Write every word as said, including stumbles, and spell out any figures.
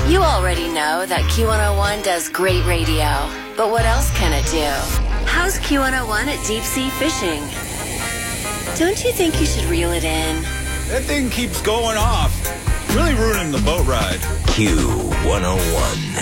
You already know that Q one oh one does great radio, but what else can it do? How's Q one oh one at deep sea fishing? Don't you think you should reel it in? That thing keeps going off. Really ruining the boat ride. Q one oh one.